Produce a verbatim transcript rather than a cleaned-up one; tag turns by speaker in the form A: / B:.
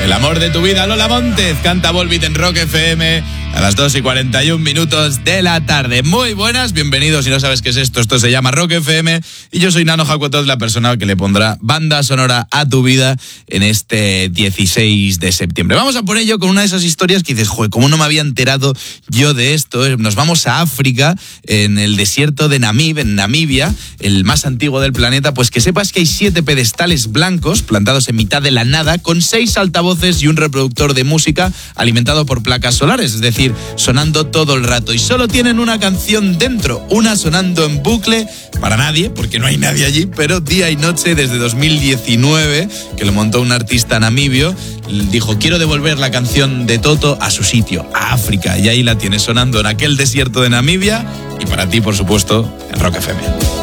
A: El amor de tu vida, Lola Montez, canta Volbeat en Rock F M a las dos y cuarenta y un minutos de la tarde. Muy buenas, bienvenidos. Si no sabes qué es esto, esto se llama Rock F M y yo soy Nano Jacotot, la persona que le pondrá banda sonora a tu vida en este dieciséis de septiembre. Vamos a por ello con una de esas historias que dices, joder, ¿cómo no me había enterado yo de esto? Nos vamos a África, en el desierto de Namib, en Namibia, el más antiguo del planeta. Pues que sepas que hay siete pedestales blancos plantados en mitad de la nada con seis altavoces y un reproductor de música alimentado por placas solares, es decir, sonando todo el rato, y solo tienen una canción dentro, una sonando en bucle para nadie, porque no hay nadie allí, pero día y noche desde dos mil diecinueve, que lo montó un artista namibio. Dijo, quiero devolver la canción de Toto a su sitio, a África, y ahí la tiene sonando en aquel desierto de Namibia, y para ti, por supuesto, en Rock F M.